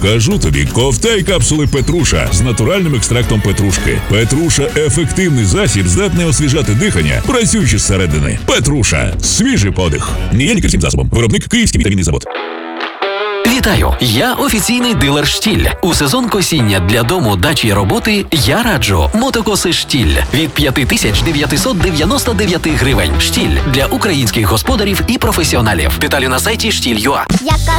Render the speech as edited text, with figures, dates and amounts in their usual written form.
Кажу тобі, ковтай капсули Петруша з натуральним екстрактом петрушки. Петруша – ефективний засіб, здатний освіжати дихання, працюючи зсередини. Петруша – свіжий подих. Не є лікарським засобом. Виробник Київський вітамінний завод. Вітаю! Я офіційний дилер «Штіль». У сезон косіння для дому, дачі і роботи я раджу мотокоси «Штіль» від 5999 гривень. «Штіль» для українських господарів і професіоналів. Деталі на сайті «Штіль.ua».